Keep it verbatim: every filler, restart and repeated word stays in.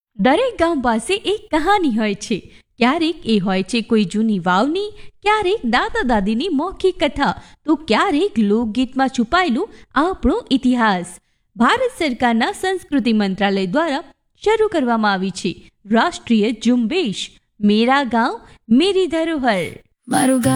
દરેક ગામ પાસે એક કહાની હોય છે. ક્યારેક એ હોય છે કોઈ જૂની વાવની, ક્યારેક દાદા દાદીની મૌખિક કથા, તો ક્યારેક લોકગીતમાં છુપાયેલું આપણો ઇતિહાસ. ભારત સરકારના સંસ્કૃતિ મંત્રાલય દ્વારા શરૂ કરવામાં આવી છે રાષ્ટ્રીય ઝુંબેશ મેરા ગાંવ મેરી ધરોહર. મારું ગામ